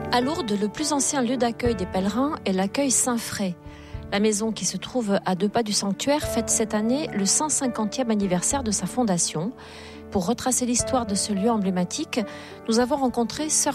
À Lourdes, le plus ancien lieu d'accueil des pèlerins est l'accueil Saint-Fray. La maison qui se trouve à 2 pas du sanctuaire fête cette année le 150e anniversaire de sa fondation. Pour retracer l'histoire de ce lieu emblématique, nous avons rencontré Sœur